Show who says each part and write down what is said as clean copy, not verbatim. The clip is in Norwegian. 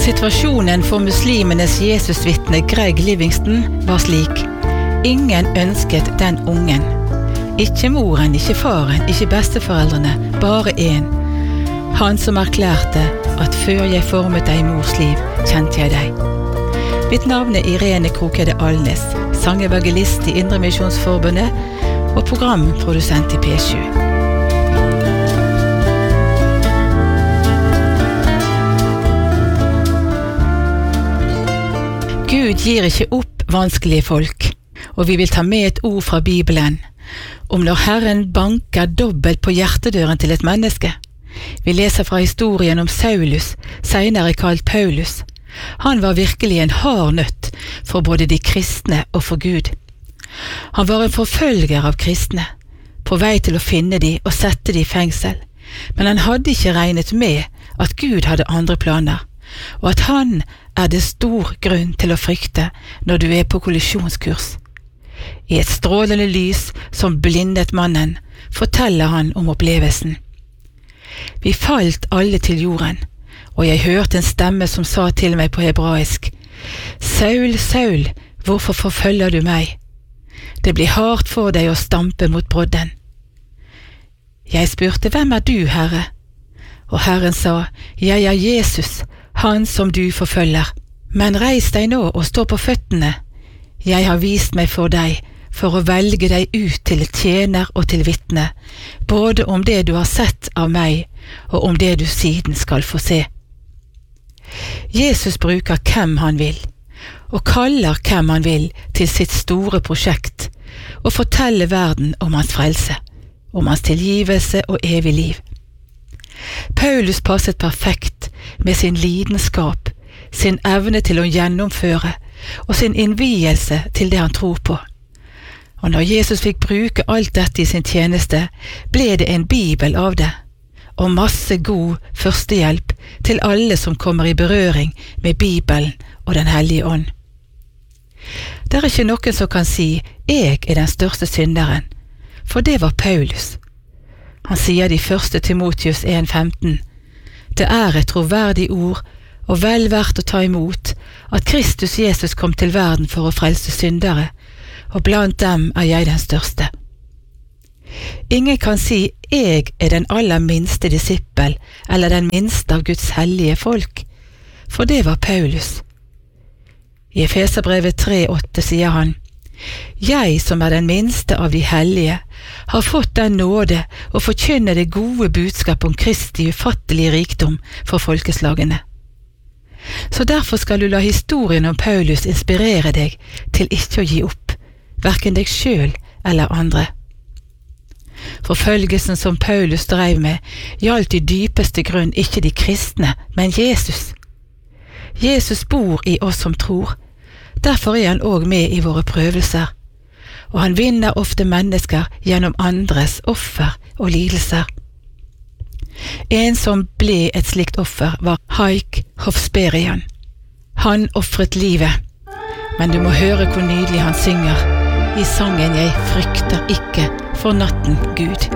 Speaker 1: Situasjonen for muslimenes Jesusvitne Greg Livingston var slik. Ingen ønsket den ungen. Ikke moren, ikke faren, ikke besteforeldrene, bare en. Han som erklærte at før jeg formet deg i mors liv, kjente jeg deg. Mitt navn er Irene Krokede Alnes, sangevangelist i Indremisjonsforbundet og programprodusent i P7. Gud gir ikke opp vanskelige folk, og vi vil ta med et ord fra Bibelen om når Herren banker dobbelt på hjertedøren til et menneske. Vi leser fra historien om Saulus, senere kalt Paulus. Han var virkelig en hard nøtt for både de kristne og for Gud. Han var en forfølger av kristne, på vei til å finne de og sette de i fengsel, men han hadde ikke regnet med at Gud hadde andre planer, og at han er det stor grunn til å frykte når du er på kollisjonskurs. I et strålende lys som blindet mannen, forteller han om opplevelsen. Vi falt alle til jorden, og jeg hørte en stemme som sa til meg på hebraisk, «Saul, Saul, hvorfor forfølger du meg? Det blir hardt for deg å stampe mot brodden.» Jeg spurte, «Hvem er du, Herre?» Og Herren sa, «Jeg er Jesus, han som du forfølger. Men reis deg nå og stå på føttene. Jeg har vist meg for deg, for å velge deg ut til tjener og til vitne, både om det du har sett av meg, og om det du siden skal få se.» Jesus bruker hvem han vil, og kaller hvem han vil til sitt store prosjekt, og forteller verden om hans frelse, om hans tilgivelse og evig liv. Paulus passet perfekt med sin lidenskap, sin evne til å gjennomføre og sin innvielse til det han tror på. Og når Jesus fikk bruke alt dette i sin tjeneste, ble det en bibel av det, og masse god førstehjelp til alle som kommer i berøring med Bibelen og Den hellige ånd. Det er ikke noen som kan si, «Jeg er den største synderen», for det var Paulus. Han sier i 1. Timotius 1,15, «Det er et troverdig ord, og vel verdt å ta imot, at Kristus Jesus kom til verden for å frelse syndere, og blant dem er jeg den største.» Ingen kan si, «Jeg er den aller minste disippel, eller den minste av Guds hellige folk», for det var Paulus. I Efeserbrevet 3,8 sier han, «Jeg som er den minste av de hellige, har fått den nåde å forkynne det gode budskap om Kristi ufattelige rikdom for folkeslagene.» Så derfor skal du la historien om Paulus inspirere deg til ikke å gi opp, hverken deg selv eller andre. Forfølgelsen som Paulus drev med, gjaldt i dypeste grunn ikke de kristne, men Jesus. Jesus bor i oss som tror, derfor er han også med i våre prøvelser, og han vinner ofte mennesker gjennom andres offer og lidelser. En som ble et slikt offer var Haik Hofsperian. Han offret livet, men du må høre hvor nydelig han synger i sangen «Jeg frykter ikke for natten, Gud».